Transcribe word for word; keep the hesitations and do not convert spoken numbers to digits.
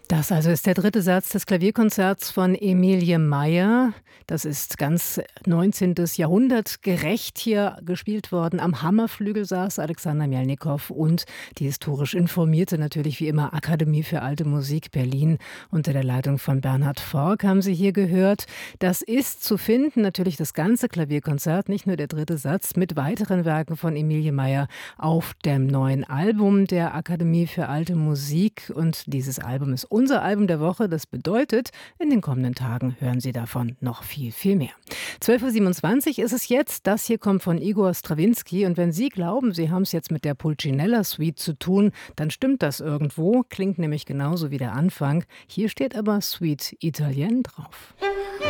Das also ist der dritte Satz des Klavierkonzerts von Emilie Meyer. Das ist ganz neunzehntes. Jahrhundert gerecht hier gespielt worden. Am Hammerflügel saß Alexander Mjelnikow und die historisch informierte, natürlich wie immer, Akademie für Alte Musik Berlin unter der Leitung von Bernhard Forck haben Sie hier gehört. Das ist zu finden, natürlich das ganze Klavierkonzert, nicht nur der dritte Satz, mit weiteren Werken von Emilie Meyer auf dem neuen Album der Akademie für Alte Musik. Und dieses Album ist unser Album der Woche. Das bedeutet, in den kommenden Tagen hören Sie davon noch viel, viel mehr. zwölf Uhr siebenundzwanzig ist es jetzt. Das hier kommt von Igor Strawinski. Und wenn Sie glauben, Sie haben es jetzt mit der Pulcinella Suite zu tun, dann stimmt das irgendwo. Klingt nämlich genauso wie der Anfang. Hier steht aber Suite Italienne drauf.